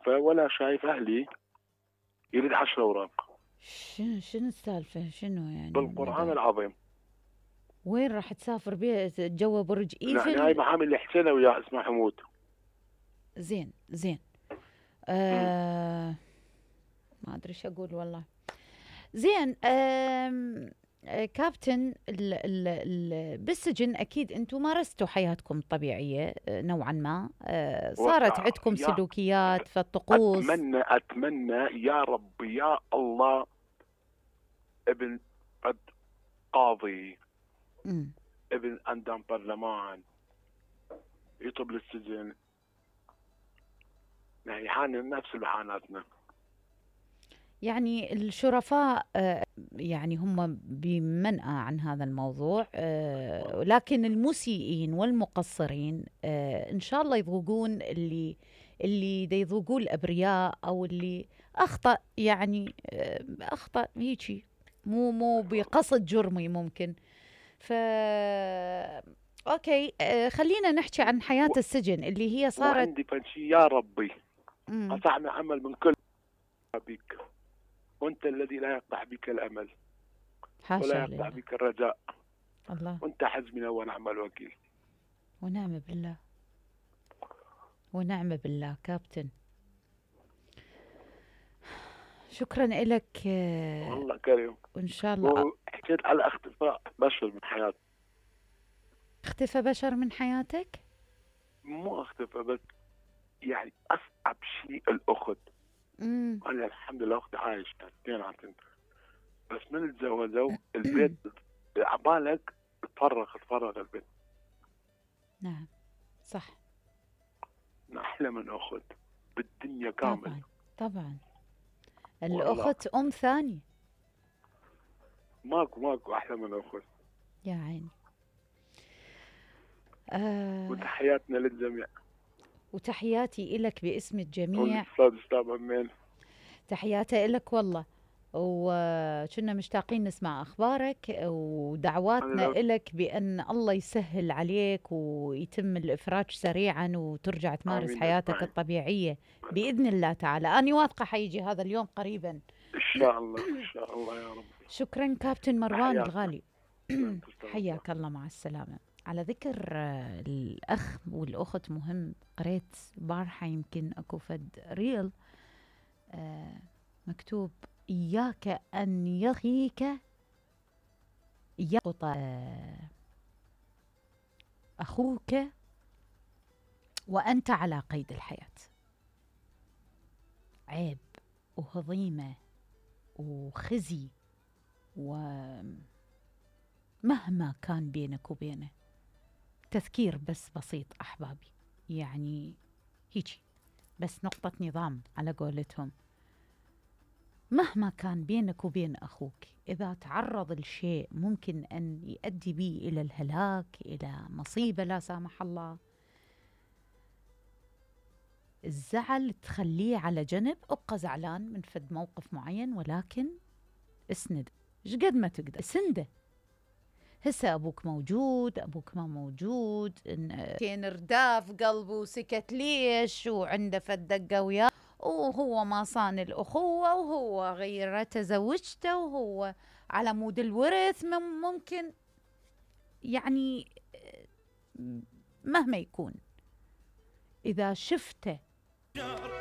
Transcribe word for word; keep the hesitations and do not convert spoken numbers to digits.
شايفه ولا شايف اهلي، يريد عشرة اوراق شنو شنو السالفة؟ شنو يعني بالقران الموضوع؟ العظيم. وين راح تسافر بيه جوا برج يعني هاي ايفل؟ محامي اللي حكينا وياه اسمه حمود. زين زين. مم. آه ما ادري ايش اقول والله. زين. آم، آه كابتن، ال ال ال بالسجن اكيد انتم مارستوا حياتكم الطبيعيه آه، نوعا ما، آه صارت وقع عندكم يا سلوكيات فالطقوس. اتمنى اتمنى يا رب يا الله ابن قد قاضي، مم. ابن اندام برلمان يطب للسجن، يعني يعاني نفس اللي عانتنا. يعني الشرفاء آه، يعني هم بمنأى عن هذا الموضوع، آه، لكن المسيئين والمقصرين آه، إن شاء الله يذوقون اللي اللي دا يذوقوه الأبرياء، أو اللي أخطأ، يعني آه، أخطأ هيجي، مو مو بقصد جرمي ممكن. ف أوكي، آه، خلينا نحكي عن حياة و- السجن اللي هي صارت. وعندي فشي يا ربي، مم، قطعنا عمل من كل بك، وانت الذي لا يقطع بك الامل حاشا ولا يقطع لله. بك الرجاء، الله. وانت حزبنا ونعم الوكيل. ونعم بالله. ونعم بالله كابتن. شكرا لك. آه، والله كريم. وإن شاء الله. وحكيت على اختفاء بشر من حياتي. اختفى بشر من حياتك؟ مو اختفى بس، يعني اصعب شيء الاخت. امم. انا الحمد لله اختي عايشه اثنين عن، بس من تزوجوا البيت عبالك تفرغ تفرغ البيت. نعم. صح. احلى من اخت بالدنيا كامل. طبعا. طبعا. والله الأخت أم ثانية. ماكو ماكو احلى من اخت. يا عيني. آه. وتحياتنا للجميع. وتحياتي إلك باسم الجميع. والاستاذ استاذ امين. تحياتي إلك والله. وكنا مشتاقين نسمع أخبارك، انا ودعواتنا لو إلك بأن الله يسهل عليك ويتم الإفراج سريعا وترجع تمارس امين حياتك اجمعين. الطبيعية بإذن الله تعالى. أنا واثقة حيجي هذا اليوم قريبا. ان شاء الله ان شاء الله يا رب. شكرا كابتن مروان تحياتنا. الغالي. سلامة استاذ الله. حياك الله، مع السلامة. على ذكر آه، الأخ والأخت، مهم قريت بارحة يمكن أكو فد ريل آه، مكتوب: إياك أن يخيك يسقط آه، أخوك وأنت على قيد الحياة. عيب وهضيمة وخزي، ومهما كان بينك وبينه. تذكير بس بسيط أحبابي، يعني هيجي بس نقطة نظام على قولتهم. مهما كان بينك وبين أخوك، إذا تعرض لشيء ممكن أن يؤدي به إلى الهلاك، إلى مصيبة لا سامح الله، الزعل تخليه على جنب، ابقى زعلان من فد موقف معين، ولكن اسند شقد ما تقدر، سنده. هسه أبوك موجود، أبوك ما موجود، إن كان رداف قلبه وسكت ليش، وعنده فد دقة وياه، وهو ما صان الأخوة، وهو غير تزوجته، وهو على مود الورث، مم- ممكن يعني مهما يكون إذا شفته